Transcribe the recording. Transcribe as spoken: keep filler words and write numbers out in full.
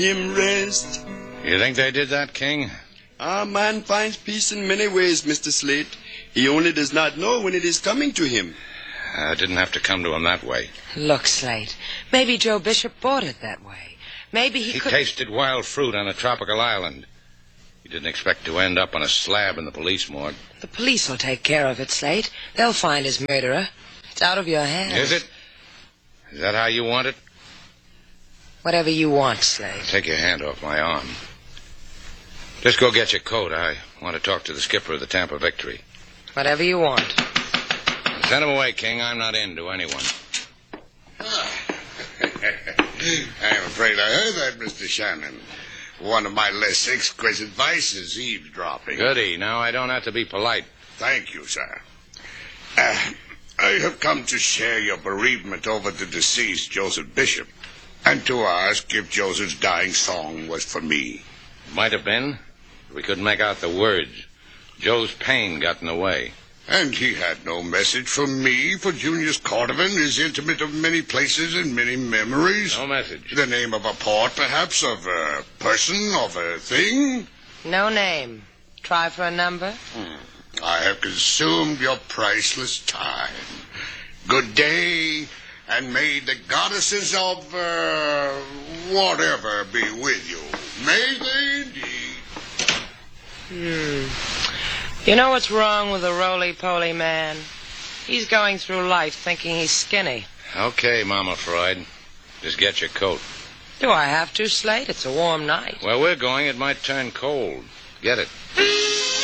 him rest. You think they did that, King? Our man finds peace in many ways, Mister Slate. He only does not know when it is coming to him. Uh, it didn't have to come to him that way. Look, Slate, maybe Joe Bishop bought it that way. Maybe he, he could... He tasted wild fruit on a tropical island. He didn't expect to end up on a slab in the police morgue. The police will take care of it, Slate. They'll find his murderer. It's out of your hands. Is it? Is that how you want it? Whatever you want, Slate. Take your hand off my arm. Just go get your coat. I want to talk to the skipper of the Tampa Victory. Whatever you want. Send him away, King. I'm not in to anyone. I'm afraid I heard that, Mister Shannon. One of my less exquisite vices, eavesdropping. Goody. Now I don't have to be polite. Thank you, sir. Uh, I have come to share your bereavement over the deceased Joseph Bishop, and to ask if Joseph's dying song was for me. Might have been. We couldn't make out the words. Joe's pain got in the way. And he had no message from me, for Junius Cordovan is intimate of many places and many memories. No message. The name of a port, perhaps, of a person, of a thing? No name. Try for a number? Hmm. I have consumed your priceless time. Good day, and may the goddesses of, uh, whatever be with you. May they indeed. Hmm. You know what's wrong with the roly-poly man? He's going through life thinking he's skinny. Okay, Mama Freud. Just get your coat. Do I have to, Slate? It's a warm night. Where we're going, it might turn cold. Get it.